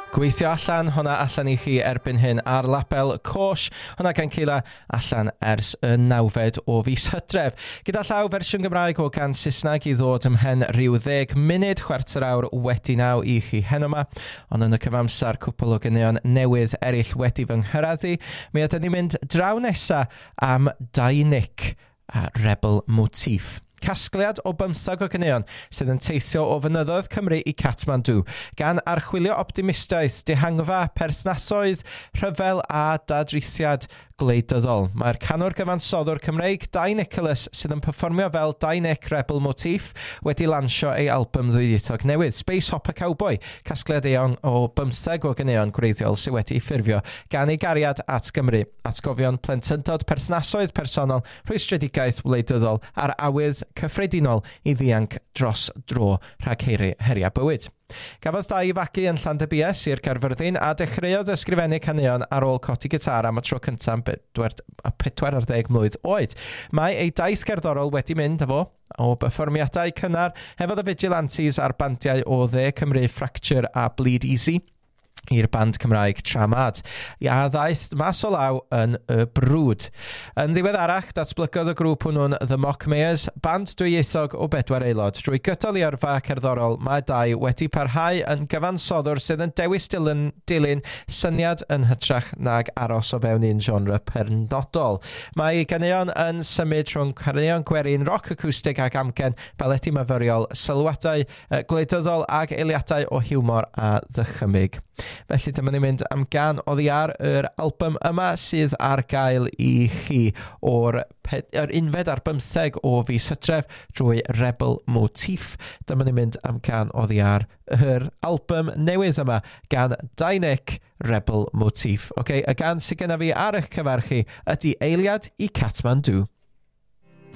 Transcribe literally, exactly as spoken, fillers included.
Gweithio allan, hwnna allan i chi erbyn hyn ar label Cosh, hwnna gan Cila allan ers y nawfed o fis Hydref. Gyda llaw fersiwn Gymraeg o gan Saesneg i ddod ymhen rhyw ddeg munud, chwarter awr wedi naw i chi heno yma, ond yn y cyfamser cwpl o ganeuon newydd eraill wedi fy nghyraddu, mi ydyn ni'n mynd draw nesa am Dainik a Rebel Motif. Casgliad o bymtheg o ganeuon sydd yn teithio o fynyddoedd Cymru i Katmandu, gan archwilio optimistiaeth, dehangfa, perthnasoedd, rhyfel a dadrithiad gwleidyddol. Mae'r canwr gyfansoddwr Cymreig, Dai Nicholas, sydd yn perfformio fel Dainik Rebel Motif, wedi lansio ei album ddwyieithog newydd, Space Hopper Cowboy, casgliad eang o bymtheg o ganeuon gwreiddiol sydd wedi ffurfio gan ei gariad at Gymru, atgofion plentyndod perthnasoedd personol, rhwystredigaeth wleidyddol a'r awydd cyffredinol i ddianc dros dro rhag heiri heria bywyd. Gafodd Dai fagu yn Llandybia, Sir Gaerfyrddin, a dechreuodd ysgrifennu caneuon ar ôl codi gitar am y tro cyntaf pedwar ar ddeg mlwydd oed. Mae ei daith gerddorol wedi mynd efo o perfformiadau cynnar hefo'r Vigilantes a'r bandiau o Dde Cymru, Fracture a Bleed Easy i'r band Cymraeg Tramad. Ia ddaeth mas o law yn y brwd. Yn ddiweddarach, datblygodd y grŵp hwnnw'n The Mock Mayors, band dwyieithog o bedwar aelod. Drwy gydol i yrfa cerddorol, mae Dai wedi parhau yn gyfansoddwr sydd yn dewis dilyn, dilyn syniad yn hytrach nag aros o fewn un genre pernodol. Mae ganeuon yn symud rhwng caneuon gwerin, rock acoustic ag amgen, baledi myfyriol, sylwadau uh, gwleidyddol ag eiliadau o hiwmor a ddychymyg. Felly dyma ni'n mynd am gan oddi ar yr album yma sydd ar gael i chi o'r er unfed ar bymtheg o fis Hydref drwy Rebel Motif. Dyma ni'n mynd am gan oddi ar yr album newydd yma gan Dainik Rebel Motif. Okay, y gan sydd genna fi ar eich cyfer chi ydy Eiliad i Katmandu.